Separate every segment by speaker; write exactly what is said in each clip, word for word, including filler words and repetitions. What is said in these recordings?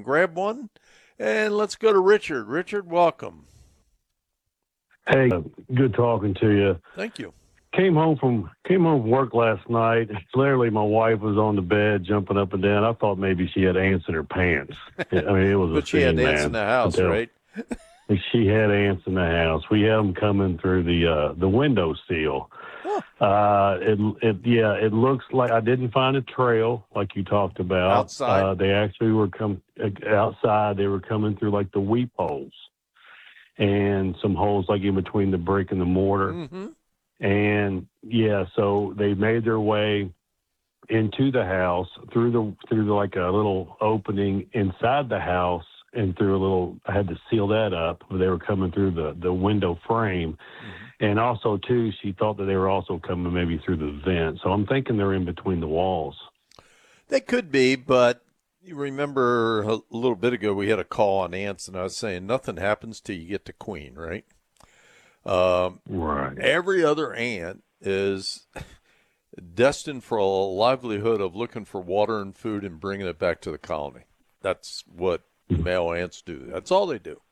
Speaker 1: grab one, and let's go to Richard. Richard, welcome.
Speaker 2: Hey, good talking to you.
Speaker 1: Thank you.
Speaker 2: Came home from came home from work last night. Clearly, my wife was on the bed jumping up and down. I thought maybe she had ants in her pants. I mean, it was
Speaker 1: But
Speaker 2: a
Speaker 1: she had
Speaker 2: scene,
Speaker 1: ants
Speaker 2: man.
Speaker 1: in the house,
Speaker 2: Until-
Speaker 1: right?
Speaker 2: She had ants in the house. We had them coming through the uh, the window sill.
Speaker 1: Huh.
Speaker 2: Uh, it, it yeah, it looks like I didn't find a trail like you talked about.
Speaker 1: Outside?
Speaker 2: Uh, they actually were come uh, outside. They were coming through like the weep holes and some holes like in between the brick and the mortar.
Speaker 1: Mm-hmm.
Speaker 2: And yeah, so they made their way into the house through the through the, like a little opening inside the house, and through a little. I had to seal that up. They were coming through the the window frame,
Speaker 1: Mm-hmm.
Speaker 2: and also too, she thought that they were also coming maybe through the vent. So I'm thinking they're in between the walls.
Speaker 1: They could be, but you remember a little bit ago we had a call on ants, and I was saying nothing happens till you get to queen, right? Um,
Speaker 2: Right.
Speaker 1: every other ant is destined for a livelihood of looking for water and food and bringing it back to the colony. That's what male ants do. That's all they do.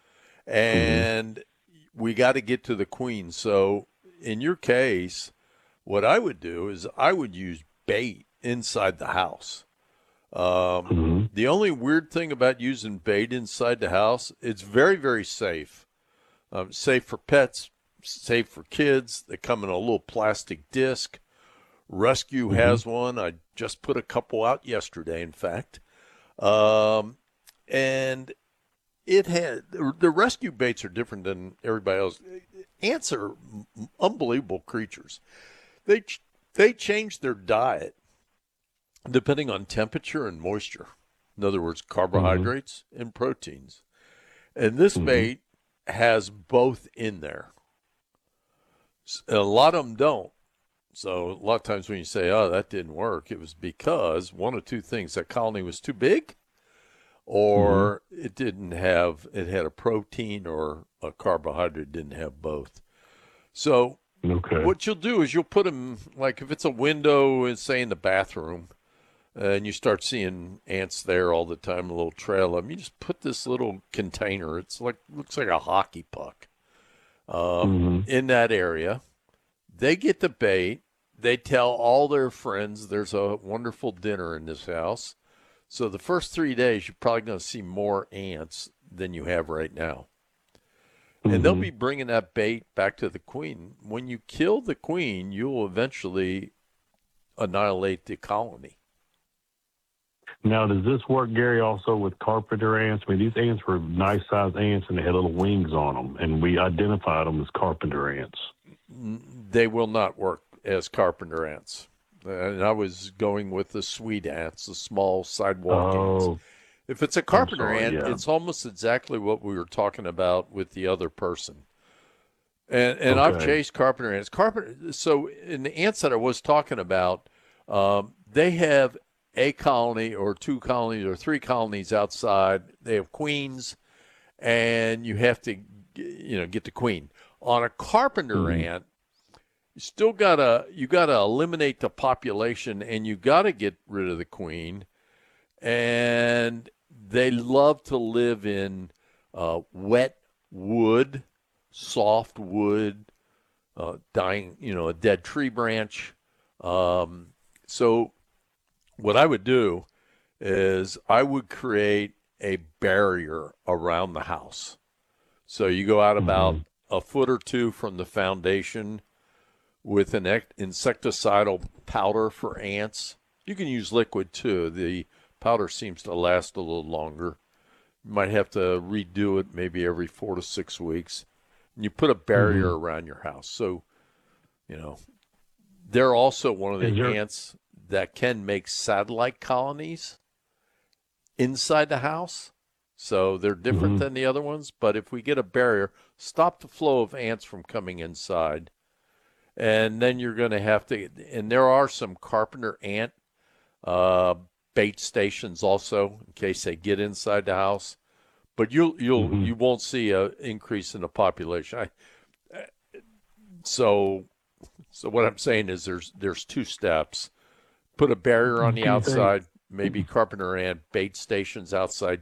Speaker 1: And mm-hmm. we got to get to the queen. So in your case, what I would do is I would use bait inside the house. Um,
Speaker 2: mm-hmm.
Speaker 1: The only weird thing about using bait inside the house, it's very, very safe. Um, safe for pets, safe for kids. They come in a little plastic disc. Rescue
Speaker 2: mm-hmm.
Speaker 1: has one. I just put a couple out yesterday, in fact. Um, and it had the rescue baits are different than everybody else. Ants are unbelievable creatures. They they change their diet depending on temperature and moisture. In other words, carbohydrates mm-hmm. and proteins. And this mm-hmm. bait has both in there. A lot of them don't. So a lot of times when you say, oh, that didn't work, it was because one of two things. That colony was too big, or mm-hmm. it didn't have, it had a protein or a carbohydrate, didn't have both. So
Speaker 2: okay.
Speaker 1: what you'll do is you'll put them, like if it's a window, say in the bathroom, uh, and you start seeing ants there all the time, a little trail of them, you just put this little container, it's like, looks like a hockey puck, um,
Speaker 2: mm-hmm.
Speaker 1: in that area. They get the bait. They tell all their friends there's a wonderful dinner in this house. So the first three days, you're probably going to see more ants than you have right now.
Speaker 2: Mm-hmm.
Speaker 1: And they'll be bringing that bait back to the queen. When you kill the queen, you'll eventually annihilate the colony.
Speaker 2: Now, does this work, Gary, also with carpenter ants? I mean, these ants were nice-sized ants, and they had little wings on them, and we identified them as carpenter ants.
Speaker 1: They will not work as carpenter ants. And I was going with the sweet ants, the small sidewalk
Speaker 2: oh,
Speaker 1: ants. If it's a carpenter
Speaker 2: sorry,
Speaker 1: ant,
Speaker 2: yeah.
Speaker 1: it's almost exactly what we were talking about with the other person. And and
Speaker 2: okay.
Speaker 1: I've chased carpenter ants. Carpenter. So in the ants that I was talking about, um, they have a colony or two colonies or three colonies outside. They have queens, and you have to, you know, get the queen. On a carpenter mm-hmm. ant, you still gotta you gotta eliminate the population, and you gotta get rid of the queen. And they love to live in uh, wet wood, soft wood, uh, dying, you know, a dead tree branch. Um, so what I would do is I would create a barrier around the house. So you go out about mm-hmm. a foot or two from the foundation with an insecticidal powder for ants. You can use liquid too. The powder seems to last a little longer. You might have to redo it maybe every four to six weeks. And you put a barrier mm-hmm. around your house. So, you know, they're also one of the
Speaker 2: there...
Speaker 1: ants that can make satellite colonies inside the house. So they're different mm-hmm. than the other ones. But if we get a barrier, stop the flow of ants from coming inside. And then you're going to have to, and there are some carpenter ant uh, bait stations also in case they get inside the house. But you'll you'll mm-hmm. you won't see an increase in the population. I, so so what I'm saying is there's there's two steps. Put a barrier on the outside, maybe carpenter ant bait stations outside